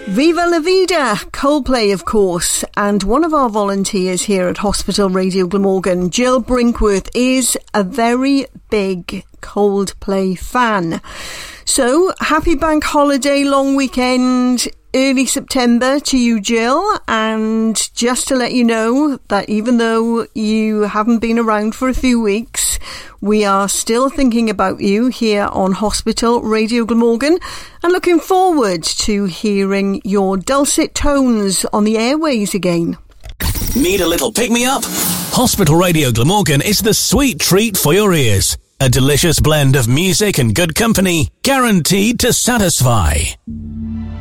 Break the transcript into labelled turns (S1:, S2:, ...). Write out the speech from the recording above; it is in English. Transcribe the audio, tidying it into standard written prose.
S1: Viva la Vida, Coldplay of course, and one of our volunteers here at Hospital Radio Glamorgan, Jill Brinkworth, is a very big Coldplay fan. So, happy bank holiday, long weekend, early September to you, Jill, and just to let you know that even though you haven't been around for a few weeks, we are still thinking about you here on Hospital Radio Glamorgan and looking forward to hearing your dulcet tones on the airways again.
S2: Need a little pick-me-up? Hospital Radio Glamorgan is the sweet treat for your ears. A delicious blend of music and good company, guaranteed to satisfy.